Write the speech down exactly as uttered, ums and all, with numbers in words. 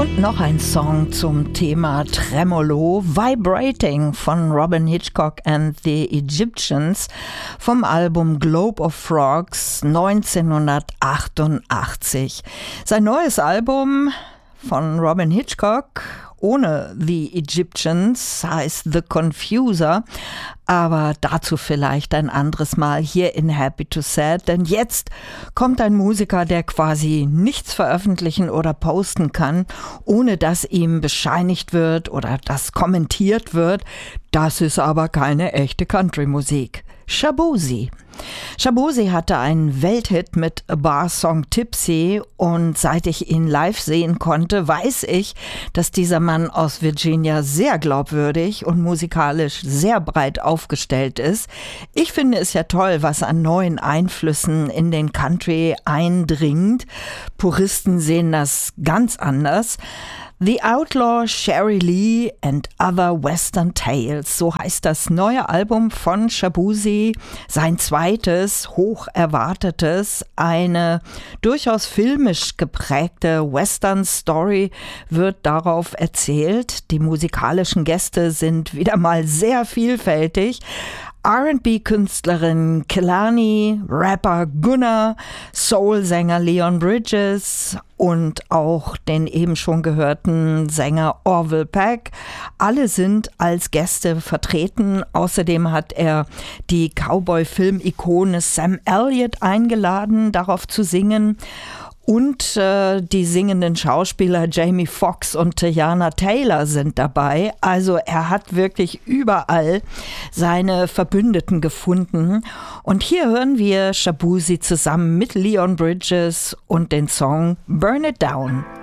Und noch ein Song zum Thema Tremolo, Vibrating von Robyn Hitchcock and the Egyptians vom Album Globe of Frogs neunzehnhundertachtundachtzig. Sein neues Album von Robyn Hitchcock ohne The Egyptians heißt The Confuser, aber dazu vielleicht ein anderes Mal hier in Happy to Sad, denn jetzt kommt ein Musiker, der quasi nichts veröffentlichen oder posten kann, ohne dass ihm bescheinigt wird oder das kommentiert wird. Das ist aber keine echte Country-Musik. Shaboozey. Shaboozey hatte einen Welthit mit A Bar Song Tipsy und seit ich ihn live sehen konnte, weiß ich, dass dieser Mann aus Virginia sehr glaubwürdig und musikalisch sehr breit aufgestellt ist. Ich finde es ja toll, was an neuen Einflüssen in den Country eindringt. Puristen sehen das ganz anders. The Outlaw, Sherry Lee and Other Western Tales, so heißt das neue Album von Shaboozey, sein zweites, hoch erwartetes, eine durchaus filmisch geprägte Western-Story wird darauf erzählt. Die musikalischen Gäste sind wieder mal sehr vielfältig. R and B-Künstlerin Kehlani, Rapper Gunna, Soul-Sänger Leon Bridges und auch den eben schon gehörten Sänger Orville Peck. Alle sind als Gäste vertreten. Außerdem hat er die Cowboy-Film-Ikone Sam Elliott eingeladen, darauf zu singen. Und äh, die singenden Schauspieler Jamie Foxx und Teyana Taylor sind dabei. Also er hat wirklich überall seine Verbündeten gefunden. Und hier hören wir Shaboozey zusammen mit Leon Bridges und den Song Burn It Down.